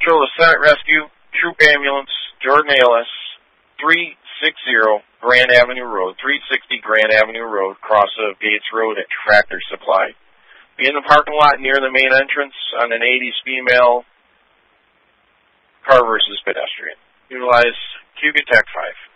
Patrol of Senate Rescue, Troop Ambulance, Jordan ALS, 360 Grand Avenue Road, 360 Grand Avenue Road, cross of Gates Road at Tractor Supply. Be in the parking lot near the main entrance on an 80s female car versus pedestrian. Utilize QGTech 5.